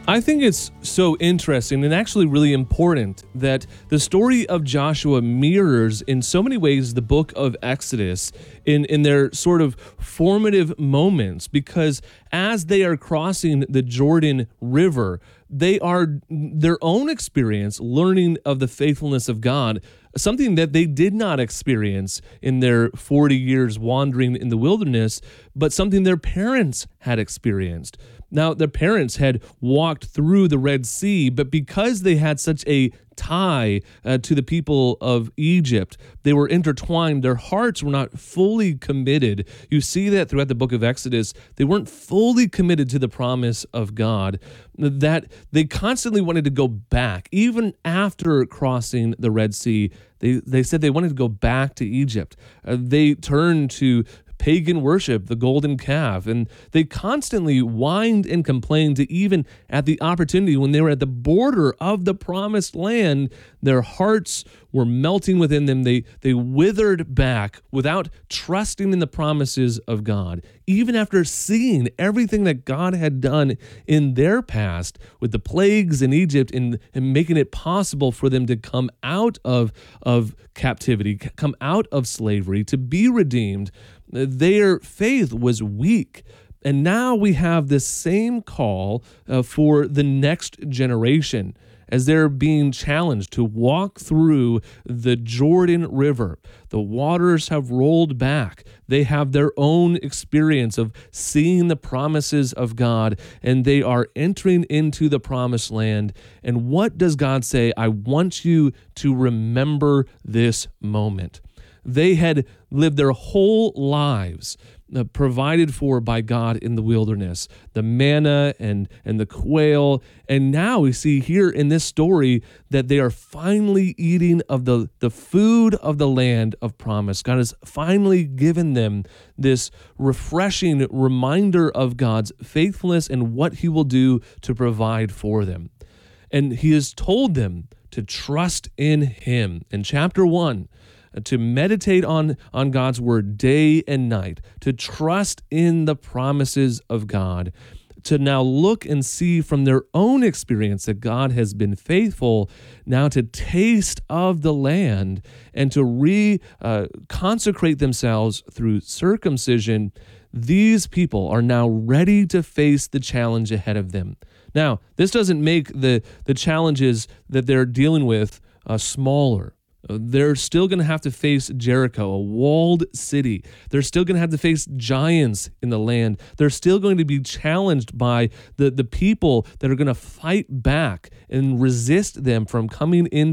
I think it's so interesting and actually really important that the story of Joshua mirrors in so many ways the book of Exodus in their sort of formative moments, because as they are crossing the Jordan River, they are their own experience learning of the faithfulness of God, something that they did not experience in their 40 years wandering in the wilderness, but something their parents had experienced. Now, their parents had walked through the Red Sea, but because they had such a tie to the people of Egypt, they were intertwined. Their hearts were not fully committed. You see that throughout the book of Exodus. They weren't fully committed to the promise of God, that they constantly wanted to go back. Even after crossing the Red Sea, they said they wanted to go back to Egypt. They turned to pagan worship, the golden calf, and they constantly whined and complained to even at the opportunity when they were at the border of the promised land, their hearts were melting within them. They withered back without trusting in the promises of God. Even after seeing everything that God had done in their past with the plagues in Egypt and making it possible for them to come out of captivity, come out of slavery, to be redeemed, their faith was weak. And now we have this same call for the next generation as they're being challenged to walk through the Jordan River. The waters have rolled back. They have their own experience of seeing the promises of God, and they are entering into the promised land. And what does God say? I want you to remember this moment. They had lived their whole lives provided for by God in the wilderness, the manna and the quail. And now we see here in this story that they are finally eating of the food of the land of promise. God has finally given them this refreshing reminder of God's faithfulness and what he will do to provide for them. And he has told them to trust in him. In chapter 1, to meditate on God's word day and night, to trust in the promises of God, to now look and see from their own experience that God has been faithful, now to taste of the land and to consecrate themselves through circumcision. These people are now ready to face the challenge ahead of them. Now, this doesn't make the challenges that they're dealing with smaller. They're still going to have to face Jericho, a walled city. They're still going to have to face giants in the land. They're still going to be challenged by the people that are going to fight back and resist them from coming into